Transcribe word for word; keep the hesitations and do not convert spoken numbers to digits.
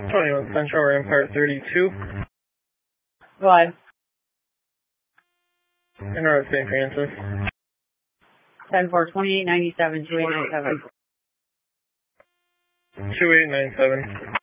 twenty-one Central, Rampart thirty-two. Live. En route, Saint Francis. ten four, twenty-eight ninety-seven, two eight nine seven. two eight nine seven.